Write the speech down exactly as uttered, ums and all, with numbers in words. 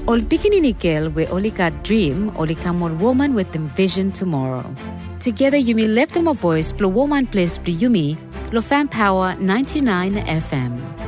Ol Bikini we only got dream, only come on woman with them vision tomorrow. Together you may lift them a voice, blow woman place, blow yumi, blow fan power ninety-nine F M.